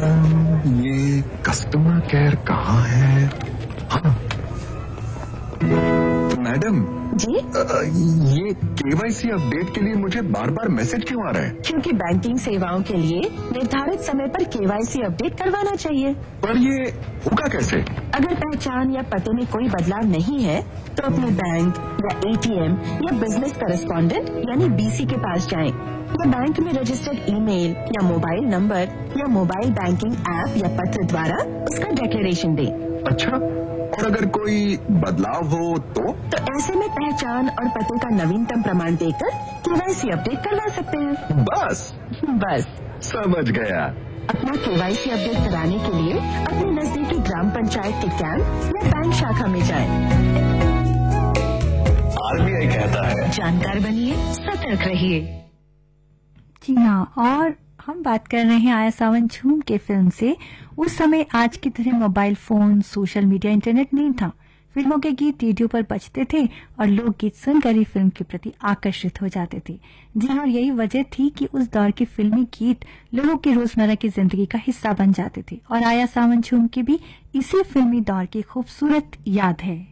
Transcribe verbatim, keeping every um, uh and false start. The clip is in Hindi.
अम, ये कस्टमर केयर कहाँ है? हाँ मैडम जी अ, ये केवाईसी अपडेट के लिए मुझे बार बार मैसेज क्यों आ रहा है? क्योंकि बैंकिंग सेवाओं के लिए निर्धारित समय पर केवाईसी अपडेट करवाना चाहिए। पर ये होगा कैसे? अगर पहचान या पते में कोई बदलाव नहीं है तो अपने बैंक या एटीएम या बिजनेस करेस्पॉन्डेंट यानी बीसी के पास जाएं या बैंक में रजिस्टर्ड ईमेल या मोबाइल नंबर या मोबाइल बैंकिंग ऐप या पत्र द्वारा उसका डिक्लेरेशन दें। अच्छा, और अगर कोई बदलाव हो तो? तो ऐसे में पहचान और पते का नवीनतम प्रमाण देकर केवाईसी अपडेट करवा सकते हैं। बस बस समझ गया। अपना केवाईसी अपडेट कराने के लिए अपने नजदीकी ग्राम पंचायत के कैंप या बैंक शाखा में जाएं। आरबीआई कहता है जानकार बनिए, सतर्क रहिए। जी हाँ, और हम बात कर रहे हैं आया सावन झूम के फिल्म से। उस समय आज की तरह mobile phone, social media, internet नहीं था। फिल्मों के गीत रेडियो पर बजते थे और लोग गीत सुनकर ही फिल्म के प्रति आकर्षित हो जाते थे। जी हाँ, और यही वजह थी कि उस दौर के फिल्मी गीत लोगों की रोजमर्रा की जिंदगी का हिस्सा बन जाते थे। और आया सावन झूम की भी इसी फिल्मी दौर की खूबसूरत याद है।